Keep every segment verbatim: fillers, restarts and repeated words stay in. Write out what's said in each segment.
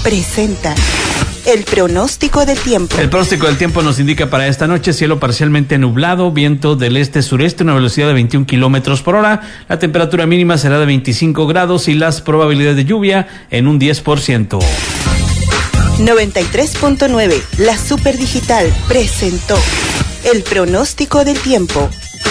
presenta el pronóstico del tiempo. El pronóstico del tiempo nos indica para esta noche cielo parcialmente nublado, viento del este-sureste, una velocidad de veintiún kilómetros por hora. La temperatura mínima será de veinticinco grados y las probabilidades de lluvia en un diez por ciento. noventa y tres punto nueve, la Super Digital presentó el pronóstico del tiempo.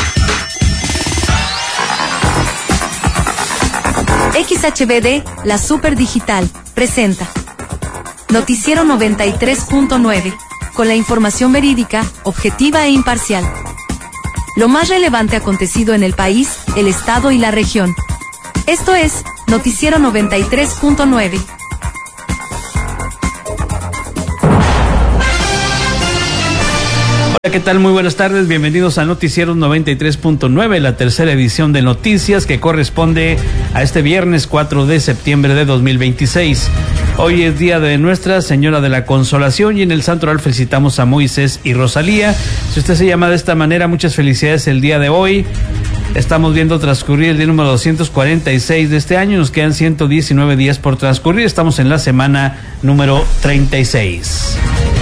X H B D, la Super Digital, presenta Noticiero noventa y tres punto nueve, con la información verídica, objetiva e imparcial. Lo más relevante acontecido en el país, el estado y la región. Esto es Noticiero noventa y tres punto nueve. Hola, ¿qué tal? Muy buenas tardes, bienvenidos a Noticiero noventa y tres punto nueve, la tercera edición de noticias que corresponde a este viernes cuatro de septiembre de dos mil veintiséis. Hoy es día de Nuestra Señora de la Consolación y en el santoral felicitamos a Moisés y Rosalía. Si usted se llama de esta manera, muchas felicidades el día de hoy. Estamos viendo transcurrir el día número doscientos cuarenta y seis de este año, nos quedan ciento diecinueve días por transcurrir, estamos en la semana número treinta y seis.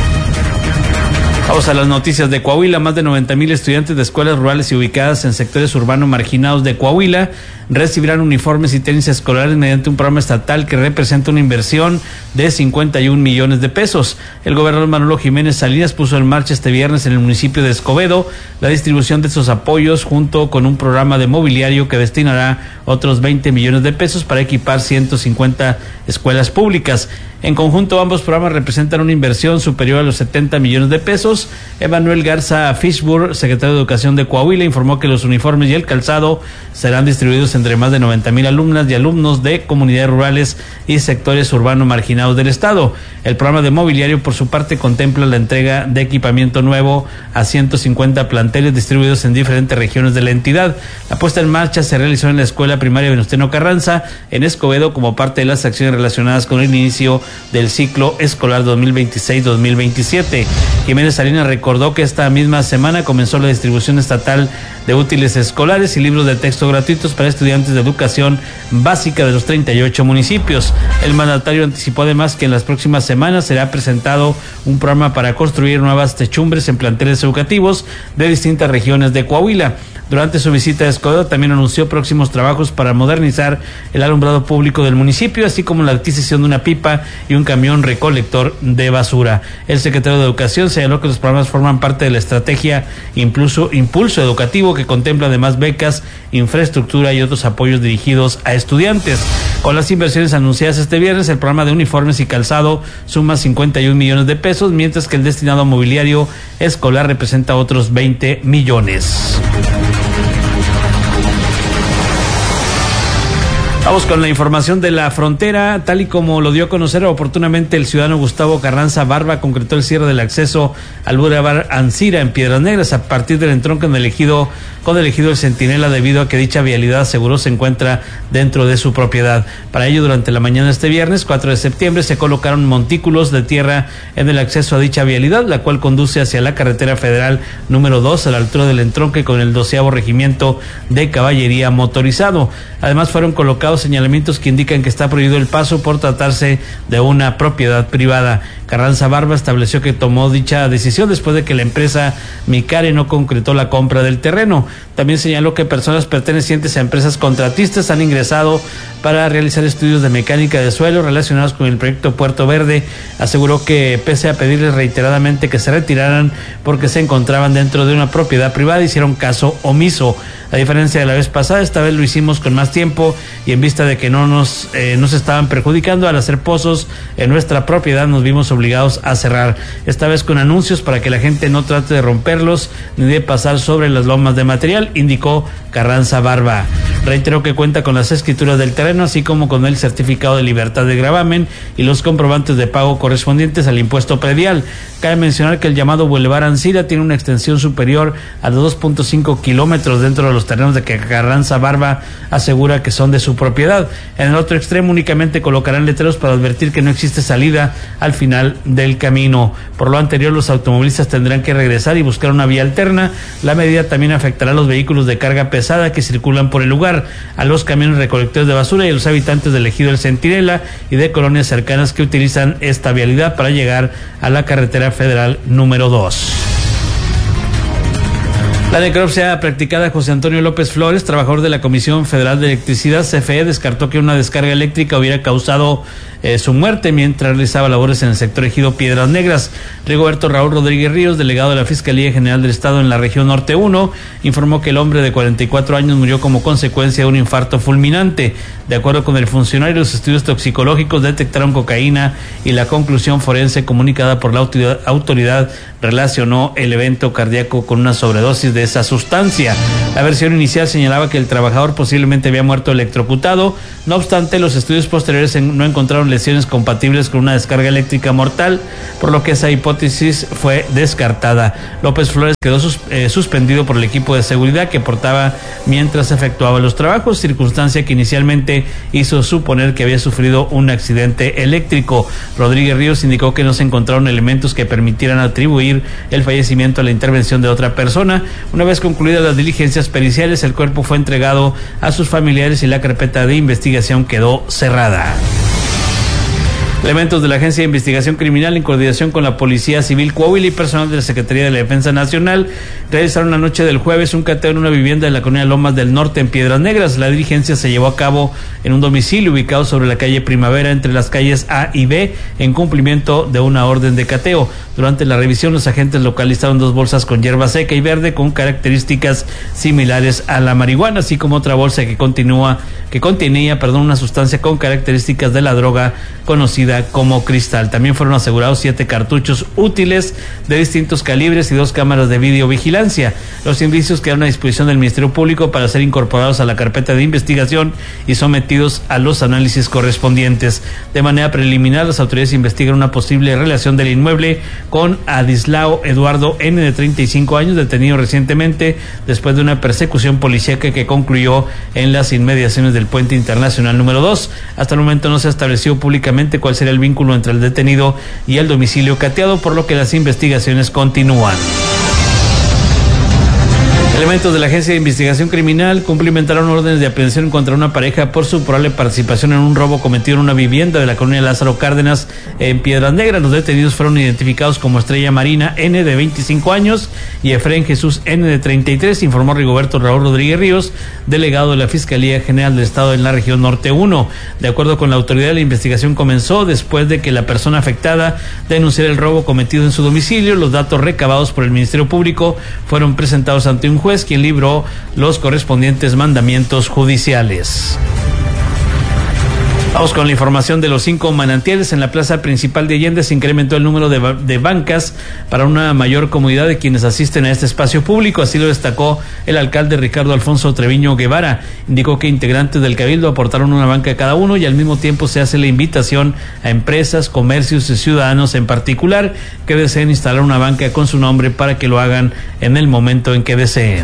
Vamos a las noticias de Coahuila. Más de noventa mil estudiantes de escuelas rurales y ubicadas en sectores urbanos marginados de Coahuila recibirán uniformes y tenis escolares mediante un programa estatal que representa una inversión de cincuenta y un millones de pesos. El gobernador Manolo Jiménez Salinas puso en marcha este viernes en el municipio de Escobedo la distribución de estos apoyos junto con un programa de mobiliario que destinará otros veinte millones de pesos para equipar ciento cincuenta escuelas públicas. En conjunto, ambos programas representan una inversión superior a los setenta millones de pesos. Emanuel Garza Fishburne, secretario de Educación de Coahuila, informó que los uniformes y el calzado serán distribuidos entre más de noventa mil alumnas y alumnos de comunidades rurales y sectores urbanos marginados del estado. El programa de mobiliario, por su parte, contempla la entrega de equipamiento nuevo a ciento cincuenta planteles distribuidos en diferentes regiones de la entidad. La puesta en marcha se realizó en la Escuela Primaria Venustiano Carranza, en Escobedo, como parte de las acciones relacionadas con el inicio del ciclo escolar dos mil veintiséis dos mil veintisiete. Jiménez Salinas recordó que esta misma semana comenzó la distribución estatal de útiles escolares y libros de texto gratuitos para estudiantes de educación básica de los treinta y ocho municipios. El mandatario anticipó además que en las próximas semanas será presentado un programa para construir nuevas techumbres en planteles educativos de distintas regiones de Coahuila. Durante su visita a Escobedo también anunció próximos trabajos para modernizar el alumbrado público del municipio, así como la adquisición de una pipa y un camión recolector de basura. El secretario de Educación señaló que los programas forman parte de la estrategia Impulso, Impulso Educativo, que contempla además becas, infraestructura y otros apoyos dirigidos a estudiantes. Con las inversiones anunciadas este viernes, el programa de uniformes y calzado suma cincuenta y un millones de pesos, mientras que el destinado a mobiliario escolar representa otros veinte millones. Vamos con la información de la frontera. Tal y como lo dio a conocer oportunamente el ciudadano Gustavo Carranza Barba, concretó el cierre del acceso al Boulevard Ancira en Piedras Negras a partir del entronque con el ejido, con el ejido El Centinela, debido a que dicha vialidad, aseguró, se encuentra dentro de su propiedad. Para ello, durante la mañana de este viernes cuatro de septiembre se colocaron montículos de tierra en el acceso a dicha vialidad, la cual conduce hacia la carretera federal número dos a la altura del entronque con el doceavo regimiento de caballería motorizado. Además, fueron colocados señalamientos que indican que está prohibido el paso por tratarse de una propiedad privada. Carranza Barba estableció que tomó dicha decisión después de que la empresa Micare no concretó la compra del terreno. También señaló que personas pertenecientes a empresas contratistas han ingresado para realizar estudios de mecánica de suelo relacionados con el proyecto Puerto Verde. Aseguró que pese a pedirles reiteradamente que se retiraran porque se encontraban dentro de una propiedad privada, hicieron caso omiso. A diferencia de la vez pasada, esta vez lo hicimos con más tiempo y en vista de que no nos, eh, nos estaban perjudicando al hacer pozos en nuestra propiedad, nos vimos obligados a cerrar. Esta vez con anuncios para que la gente no trate de romperlos ni de pasar sobre las lomas de material, indicó Carranza Barba. Reiteró que cuenta con las escrituras del terreno, así como con el certificado de libertad de gravamen y los comprobantes de pago correspondientes al impuesto predial. Cabe mencionar que el llamado Boulevard Ancira tiene una extensión superior a dos punto cinco kilómetros dentro de los terrenos de que Carranza Barba asegura que son de su propiedad. propiedad. En el otro extremo únicamente colocarán letreros para advertir que no existe salida al final del camino. Por lo anterior, los automovilistas tendrán que regresar y buscar una vía alterna. La medida también afectará a los vehículos de carga pesada que circulan por el lugar, a los camiones recolectores de basura y a los habitantes del ejido El Centinela y de colonias cercanas que utilizan esta vialidad para llegar a la carretera federal número dos. La necropsia practicada a José Antonio López Flores, trabajador de la Comisión Federal de Electricidad, C F E, descartó que una descarga eléctrica hubiera causado eh, su muerte mientras realizaba labores en el sector ejido Piedras Negras. Rigoberto Raúl Rodríguez Ríos, delegado de la Fiscalía General del Estado en la región Norte uno, informó que el hombre de cuarenta y cuatro años murió como consecuencia de un infarto fulminante. De acuerdo con el funcionario, los estudios toxicológicos detectaron cocaína y la conclusión forense comunicada por la autoridad, autoridad relacionó el evento cardíaco con una sobredosis de esa sustancia. La versión inicial señalaba que el trabajador posiblemente había muerto electrocutado. No obstante, los estudios posteriores no encontraron lesiones compatibles con una descarga eléctrica mortal, por lo que esa hipótesis fue descartada. López Flores quedó sus, eh, suspendido por el equipo de seguridad que portaba mientras efectuaba los trabajos, circunstancia que inicialmente hizo suponer que había sufrido un accidente eléctrico. Rodríguez Ríos indicó que no se encontraron elementos que permitieran atribuir el fallecimiento a la intervención de otra persona. Una vez concluidas las diligencias periciales, el cuerpo fue entregado a sus familiares y la carpeta de investigación quedó cerrada. Elementos de la Agencia de Investigación Criminal, en coordinación con la Policía Civil Coahuila y personal de la Secretaría de la Defensa Nacional, realizaron la noche del jueves un cateo en una vivienda de la colonia Lomas del Norte en Piedras Negras. La diligencia se llevó a cabo en un domicilio ubicado sobre la calle Primavera entre las calles A y B, en cumplimiento de una orden de cateo. Durante la revisión, los agentes localizaron dos bolsas con hierba seca y verde con características similares a la marihuana, así como otra bolsa que continúa que contenía, perdón, una sustancia con características de la droga conocida como cristal. También fueron asegurados siete cartuchos útiles de distintos calibres y dos cámaras de videovigilancia. Los indicios quedaron a disposición del Ministerio Público para ser incorporados a la carpeta de investigación y sometidos a los análisis correspondientes. De manera preliminar, las autoridades investigan una posible relación del inmueble con Adislao Eduardo N., de treinta y cinco años, detenido recientemente después de una persecución policíaca que concluyó en las inmediaciones del Puente Internacional número dos. Hasta el momento no se ha establecido públicamente cuál será el vínculo entre el detenido y el domicilio cateado, por lo que las investigaciones continúan. Elementos de la Agencia de Investigación Criminal cumplimentaron órdenes de aprehensión contra una pareja por su probable participación en un robo cometido en una vivienda de la colonia Lázaro Cárdenas en Piedras Negras. Los detenidos fueron identificados como Estrella Marina N., de veinticinco años, y Efraín Jesús N., de treinta y tres, informó Rigoberto Raúl Rodríguez Ríos, delegado de la Fiscalía General del Estado en la región Norte uno. De acuerdo con la autoridad, la investigación comenzó después de que la persona afectada denunciara el robo cometido en su domicilio. Los datos recabados por el Ministerio Público fueron presentados ante un juez, quien libró los correspondientes mandamientos judiciales. Vamos con la información de los cinco manantiales. En la plaza principal de Allende se incrementó el número de, ba- de bancas para una mayor comodidad de quienes asisten a este espacio público. Así lo destacó el alcalde Ricardo Alfonso Treviño Guevara. Indicó que integrantes del Cabildo aportaron una banca cada uno y al mismo tiempo se hace la invitación a empresas, comercios y ciudadanos en particular que deseen instalar una banca con su nombre para que lo hagan en el momento en que deseen.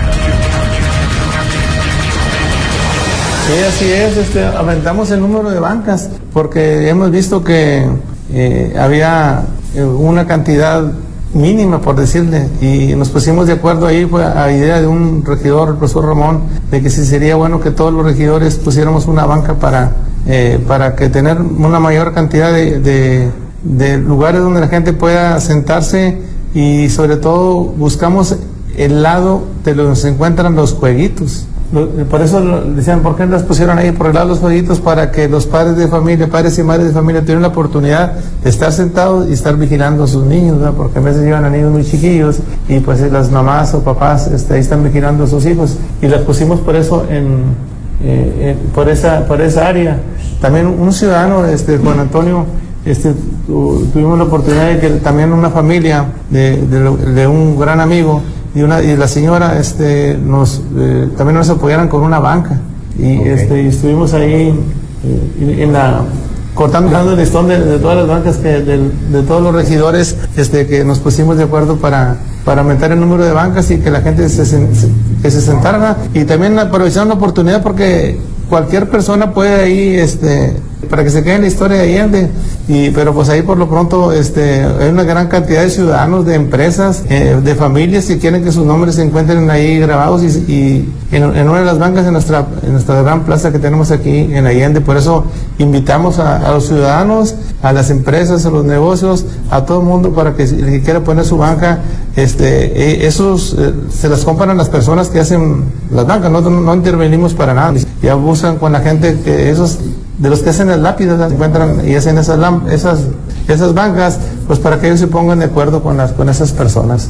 Sí, así es, este, aumentamos el número de bancas porque hemos visto que eh, había eh, una cantidad mínima, por decirle, y nos pusimos de acuerdo ahí, fue a idea de un regidor, el profesor Ramón, de que sí sería bueno que todos los regidores pusiéramos una banca para, eh, para que tener una mayor cantidad de, de, de lugares donde la gente pueda sentarse, y sobre todo buscamos el lado de donde se encuentran los jueguitos. Por eso decían, ¿por qué las pusieron ahí por el lado de los jueguitos? Para que los padres de familia, padres y madres de familia tuvieran la oportunidad de estar sentados y estar vigilando a sus niños, ¿verdad? Porque a veces llevan a niños muy chiquillos y pues las mamás o papás este, ahí están vigilando a sus hijos, y las pusimos por eso en, eh, en por esa por esa área. También un ciudadano, este Juan Antonio, este tu, tuvimos la oportunidad de que también una familia de, de, de un gran amigo y una y la señora este nos eh, también nos apoyaran con una banca, y okay. este y estuvimos ahí eh, en la cortando el listón de, de todas las bancas que de, de todos los regidores, este que nos pusimos de acuerdo para para aumentar el número de bancas y que la gente se, se que se sentara, y también aprovechar la oportunidad porque cualquier persona puede ahí, este, para que se quede en la historia de Allende, y, pero pues ahí por lo pronto este, hay una gran cantidad de ciudadanos, de empresas, eh, de familias que quieren que sus nombres se encuentren ahí grabados y, y en, en una de las bancas en nuestra, en nuestra gran plaza que tenemos aquí en Allende. Por eso invitamos a, a los ciudadanos, a las empresas, a los negocios, a todo el mundo para que el que quiera poner su banca, este, eh, esos eh, se las compran a las personas que hacen las bancas, no, no, no intervenimos para nada, y abusan con la gente que esos de los que hacen las lápidas, las encuentran y hacen esas esas esas bancas, pues para que ellos se pongan de acuerdo con las con esas personas.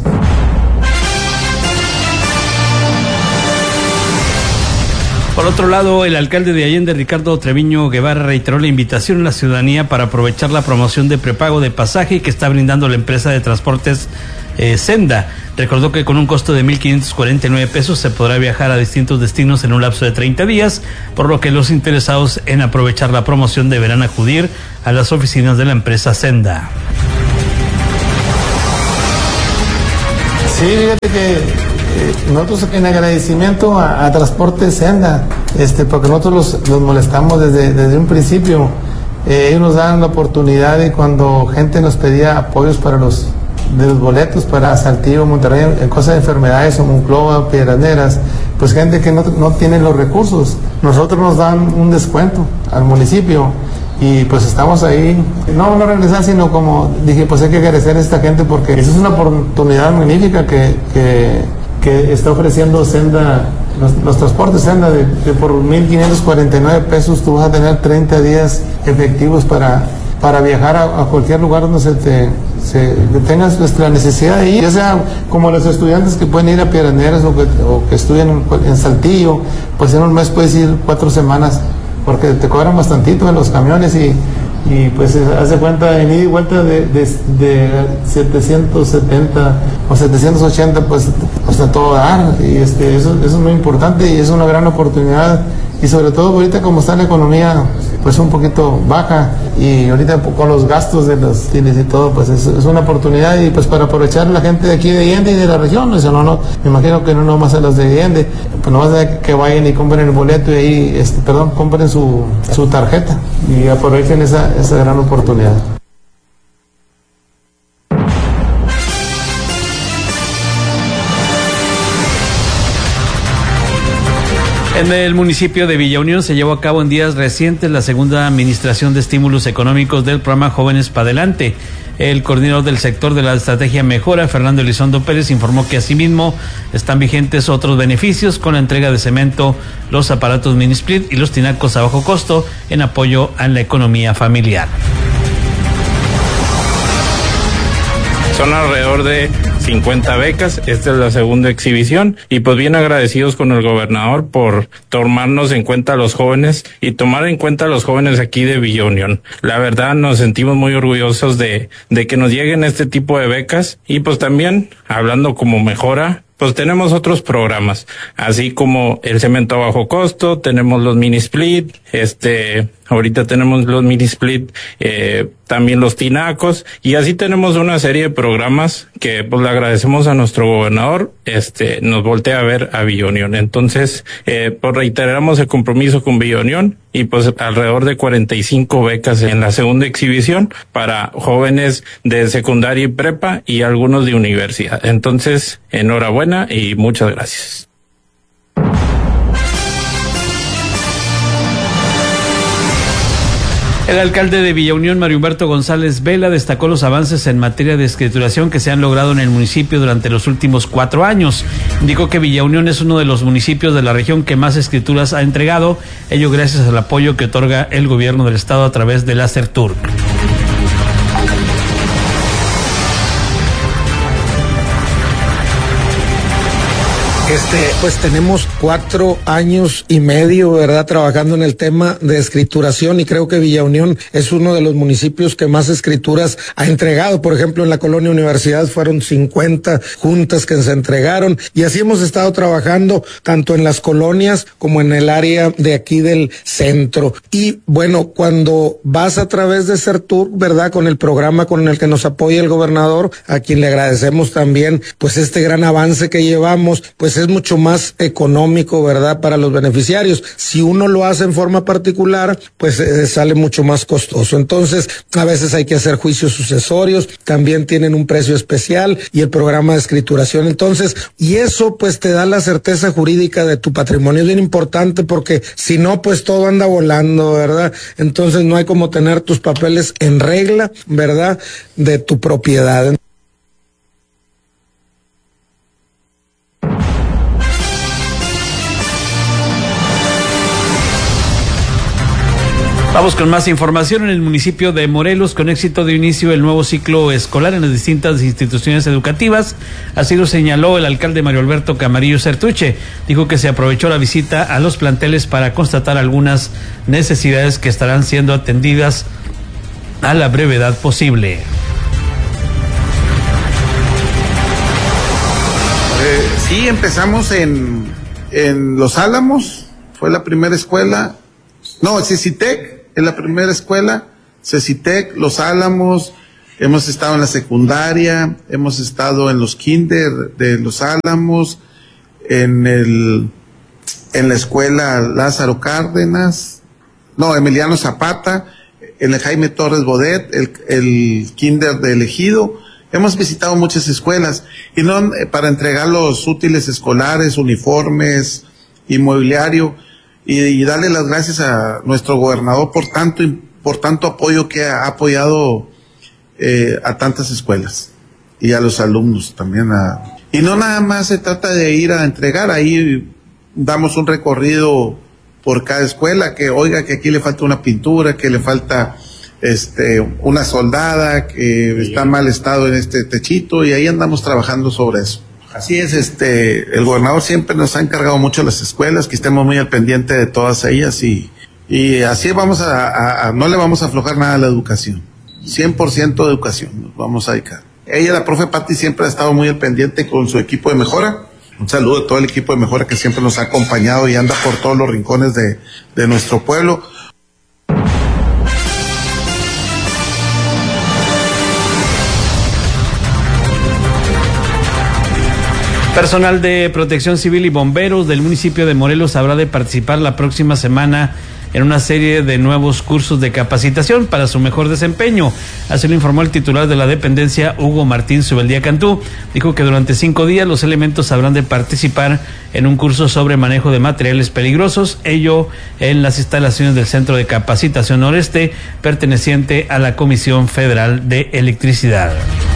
Por otro lado, el alcalde de Allende, Ricardo Treviño Guevara, reiteró la invitación a la ciudadanía para aprovechar la promoción de prepago de pasaje que está brindando la empresa de transportes eh, Senda. Recordó que con un costo de mil quinientos cuarenta y nueve pesos se podrá viajar a distintos destinos en un lapso de treinta días, por lo que los interesados en aprovechar la promoción deberán acudir a las oficinas de la empresa Senda. Sí, fíjate que eh, nosotros en agradecimiento a, a Transporte Senda, este, porque nosotros los, los molestamos desde, desde un principio, eh, ellos nos dan la oportunidad y cuando gente nos pedía apoyos para los de los boletos para Saltillo, Monterrey, en cosas de enfermedades o Monclova, Piedras Negras, pues gente que no, no tiene los recursos, nosotros nos dan un descuento al municipio y pues estamos ahí, no no regresar, sino como dije, pues hay que agradecer a esta gente porque esa es una oportunidad magnífica que, que, que está ofreciendo Senda, los, los transportes Senda, de, de por mil quinientos cuarenta y nueve pesos tú vas a tener treinta días efectivos para para viajar a, a cualquier lugar donde se te se, que tengas la necesidad de ir, ya sea como los estudiantes que pueden ir a Piedras Negras o que, o que estudian en, en Saltillo, pues en un mes puedes ir cuatro semanas porque te cobran bastantito en los camiones y, y pues hace cuenta en ida y vuelta de, de, de setecientos setenta o setecientos ochenta, pues hasta todo dar, y este, eso, eso es muy importante y es una gran oportunidad. Y sobre todo ahorita como está la economía pues un poquito baja y ahorita con los gastos de los cines y todo, pues es, es una oportunidad y pues para aprovechar la gente de aquí de Allende y de la región, eso no, no, me imagino que no nomás a los de Allende, pues nomás de que vayan y compren el boleto y ahí, este, perdón, compren su, su tarjeta y aprovechen esa, esa gran oportunidad. En el municipio de Villa Unión se llevó a cabo en días recientes la segunda administración de estímulos económicos del programa Jóvenes Pa' Adelante. El coordinador del sector de la estrategia Mejora, Fernando Elizondo Pérez, informó que asimismo están vigentes otros beneficios con la entrega de cemento, los aparatos mini split y los tinacos a bajo costo en apoyo a la economía familiar. Son alrededor de cincuenta becas, esta es la segunda exhibición y pues bien agradecidos con el gobernador por tomarnos en cuenta a los jóvenes y tomar en cuenta a los jóvenes aquí de Villa Unión. La verdad nos sentimos muy orgullosos de, de que nos lleguen este tipo de becas y pues también hablando como Mejora, pues tenemos otros programas, así como el cemento a bajo costo, tenemos los mini split, este, ahorita tenemos los mini split, eh, también los tinacos, y así tenemos una serie de programas que pues le agradecemos a nuestro gobernador, este, nos voltea a ver a Villa Unión. Entonces, eh, pues reiteramos el compromiso con Villa Unión y pues alrededor de cuarenta y cinco becas en la segunda exhibición para jóvenes de secundaria y prepa y algunos de universidad. Entonces, enhorabuena y muchas gracias. El alcalde de Villa Unión, Mario Humberto González Vela, destacó los avances en materia de escrituración que se han logrado en el municipio durante los últimos cuatro años. Indicó que Villa Unión es uno de los municipios de la región que más escrituras ha entregado, ello gracias al apoyo que otorga el gobierno del estado a través de la CERTURC. Este, pues tenemos cuatro años y medio, ¿verdad?, trabajando en el tema de escrituración y creo que Villa Unión es uno de los municipios que más escrituras ha entregado. Por ejemplo, en la colonia Universidad fueron cincuenta juntas que se entregaron y así hemos estado trabajando tanto en las colonias como en el área de aquí del centro. Y bueno, cuando vas a través de CERTURC, ¿verdad?, con el programa con el que nos apoya el gobernador, a quien le agradecemos también, pues este gran avance que llevamos, pues es es mucho más económico, ¿verdad?, para los beneficiarios. Si uno lo hace en forma particular, pues eh, sale mucho más costoso. Entonces, a veces hay que hacer juicios sucesorios, también tienen un precio especial y el programa de escrituración. Entonces, y eso pues te da la certeza jurídica de tu patrimonio. Es bien importante porque si no, pues todo anda volando, ¿verdad? Entonces no hay como tener tus papeles en regla, ¿verdad?, de tu propiedad. Vamos con más información. En el municipio de Morelos, con éxito de inicio el nuevo ciclo escolar en las distintas instituciones educativas. Así lo señaló el alcalde Mario Alberto Camarillo Certuche. Dijo que se aprovechó la visita a los planteles para constatar algunas necesidades que estarán siendo atendidas a la brevedad posible. Eh, sí, empezamos en, en Los Álamos, fue la primera escuela. No, Cecitec es la primera escuela, Cecitec, Los Álamos, hemos estado en la secundaria, hemos estado en los kinder de Los Álamos, en el, en la escuela Lázaro Cárdenas, no, Emiliano Zapata, en el Jaime Torres Bodet, el, el kinder de Ejido. Hemos visitado muchas escuelas, y no para entregar los útiles escolares, uniformes, inmobiliario, y, y darle las gracias a nuestro gobernador por tanto, por tanto apoyo que ha apoyado eh, a tantas escuelas y a los alumnos también. A, y no nada más se trata de ir a entregar, ahí damos un recorrido por cada escuela, que oiga que aquí le falta una pintura, que le falta este una soldada, que está en mal estado en este techito, y ahí andamos trabajando sobre eso. Así es, este, el gobernador siempre nos ha encargado mucho las escuelas, que estemos muy al pendiente de todas ellas, y, y así vamos a, a, a, no le vamos a aflojar nada a la educación, cien por ciento de educación nos vamos a dedicar. Ella, la profe Patti, siempre ha estado muy al pendiente con su equipo de mejora. Un saludo a todo el equipo de mejora que siempre nos ha acompañado y anda por todos los rincones de, de nuestro pueblo. Personal de Protección Civil y bomberos del municipio de Morelos habrá de participar la próxima semana en una serie de nuevos cursos de capacitación para su mejor desempeño. Así lo informó el titular de la dependencia, Hugo Martín Subeldía Cantú. Dijo que durante cinco días los elementos habrán de participar en un curso sobre manejo de materiales peligrosos, ello en las instalaciones del Centro de Capacitación Noreste, perteneciente a la Comisión Federal de Electricidad.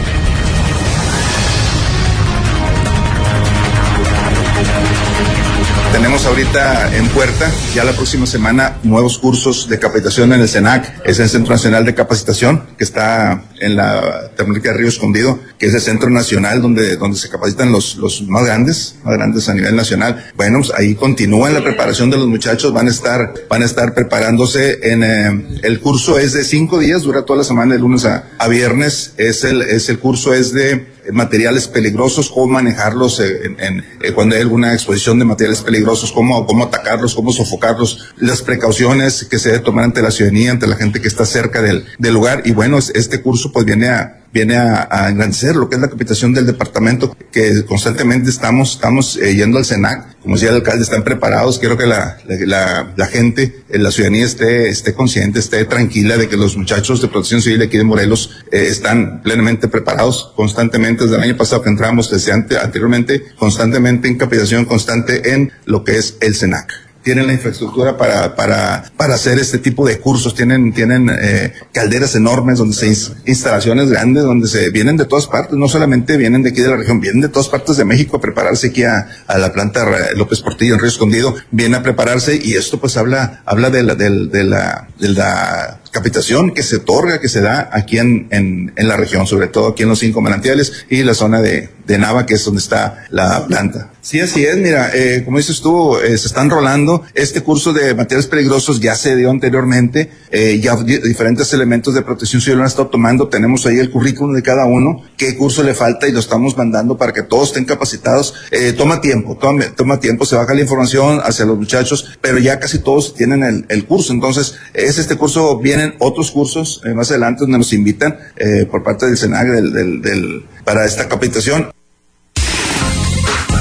Tenemos ahorita en puerta, ya la próxima semana, nuevos cursos de capacitación en el CENAC, es el Centro Nacional de Capacitación, que está en la Termolífica de Río Escondido, que es el centro nacional donde, donde se capacitan los, los más grandes, más grandes a nivel nacional. Bueno, pues ahí continúan la preparación de los muchachos, van a estar, van a estar preparándose en, eh, el curso es de cinco días, dura toda la semana, de lunes a, a viernes, es el, es el curso es de materiales peligrosos, cómo manejarlos en, en, en, cuando hay alguna exposición de materiales peligrosos, cómo, cómo atacarlos, cómo sofocarlos, las precauciones que se debe tomar ante la ciudadanía, ante la gente que está cerca del, del lugar. Y bueno, este curso pues viene a viene a, a engrandecer lo que es la capacitación del departamento, que constantemente estamos estamos eh, yendo al CENAC. Como decía el alcalde, están preparados. Quiero que la, la, la, la gente, eh, la ciudadanía esté, esté consciente, esté tranquila de que los muchachos de Protección Civil aquí de Morelos eh, están plenamente preparados, constantemente desde el año pasado que entramos, desde ante, anteriormente, constantemente en capacitación constante en lo que es el CENAC. Tienen la infraestructura para para para hacer este tipo de cursos, tienen tienen eh, calderas enormes donde se ins- instalaciones grandes donde se vienen de todas partes, no solamente vienen de aquí de la región, vienen de todas partes de México a prepararse aquí a, a la planta López Portillo en Río Escondido, vienen a prepararse, y esto pues habla habla de la de, de la de la capacitación que se otorga, que se da aquí en, en, en la región, sobre todo aquí en los cinco manantiales y la zona de, de Nava, que es donde está la planta. Sí, así es, mira, eh, como dices tú, eh, se están rolando, este curso de materiales peligrosos ya se dio anteriormente, eh, ya di- diferentes elementos de protección civil lo han estado tomando, tenemos ahí el currículum de cada uno, qué curso le falta, y lo estamos mandando para que todos estén capacitados. Eh, toma tiempo, toma, toma tiempo, se baja la información hacia los muchachos, pero ya casi todos tienen el, el curso. Entonces, es este curso, vienen otros cursos eh, más adelante donde nos invitan eh, por parte del CENAC del, del, del, para esta capacitación.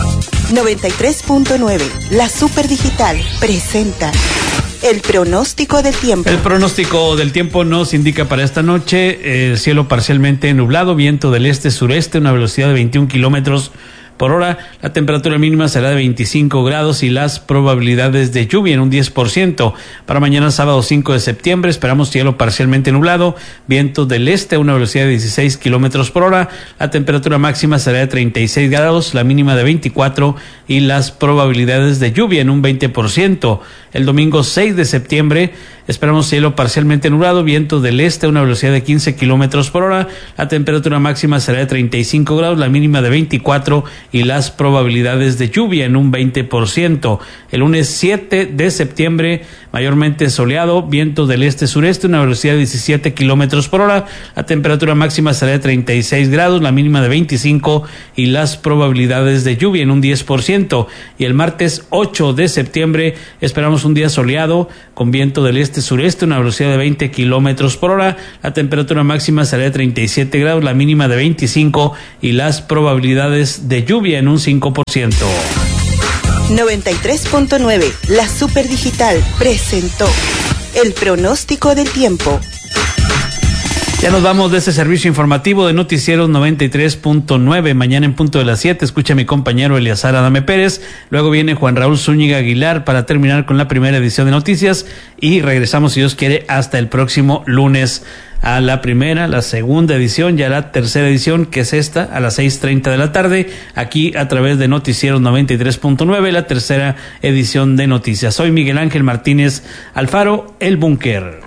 noventa y tres punto nueve, la Super Digital, presenta el pronóstico del tiempo. El pronóstico del tiempo nos indica para esta noche, eh, cielo parcialmente nublado, viento del este-sureste, una velocidad de veintiún kilómetros por hora, la temperatura mínima será de veinticinco grados y las probabilidades de lluvia en un diez por ciento. Para mañana sábado cinco de septiembre esperamos cielo parcialmente nublado, viento del este a una velocidad de dieciséis kilómetros por hora, la temperatura máxima será de treinta y seis grados, la mínima de veinticuatro y las probabilidades de lluvia en un veinte por ciento. El domingo seis de septiembre esperamos cielo parcialmente nublado, viento del este a una velocidad de quince kilómetros por hora, la temperatura máxima será de treinta y cinco grados, la mínima de veinticuatro y las probabilidades de lluvia en un veinte por ciento. El lunes siete de septiembre, mayormente soleado, viento del este-sureste, una velocidad de diecisiete kilómetros por hora, la temperatura máxima será de treinta y seis grados, la mínima de veinticinco y las probabilidades de lluvia en un diez por ciento. Y el martes ocho de septiembre esperamos un día soleado, con viento del este-sureste, una velocidad de veinte kilómetros por hora, la temperatura máxima será de treinta y siete grados, la mínima de veinticinco y las probabilidades de lluvia en un cinco por ciento. noventa y tres punto nueve, la Super Digital, presentó el pronóstico del tiempo. Ya nos vamos de este servicio informativo de Noticieros noventa y tres punto nueve. Mañana en punto de las siete escucha a mi compañero Eleazar Adame Pérez. Luego viene Juan Raúl Zúñiga Aguilar para terminar con la primera edición de noticias y regresamos, si Dios quiere, hasta el próximo lunes a la primera, la segunda edición, ya la tercera edición, que es esta, a las seis treinta de la tarde, aquí a través de Noticieros noventa y tres punto nueve, la tercera edición de noticias. Soy Miguel Ángel Martínez Alfaro, El Búnker.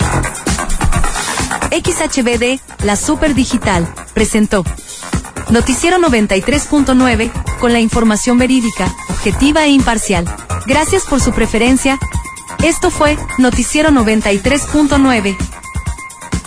X H B D, la Super Digital, presentó Noticiero noventa y tres punto nueve, con la información verídica, objetiva e imparcial. Gracias por su preferencia. Esto fue Noticiero noventa y tres punto nueve.